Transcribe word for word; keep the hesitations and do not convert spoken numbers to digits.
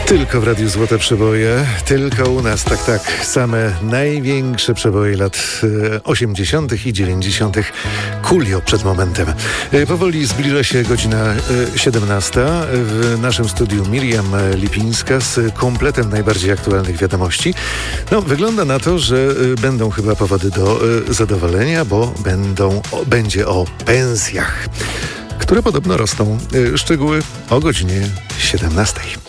Tylko w Radiu Złote Przeboje, tylko u nas, tak, tak, same największe przeboje lat osiemdziesiątych i dziewięćdziesiątych. Coolio przed momentem. Powoli zbliża się godzina siedemnasta. W naszym studiu Miriam Lipińska z kompletem najbardziej aktualnych wiadomości. No, wygląda na to, że będą chyba powody do zadowolenia, bo będą, będzie o pensjach, które podobno rosną. Szczegóły o godzinie siedemnastej.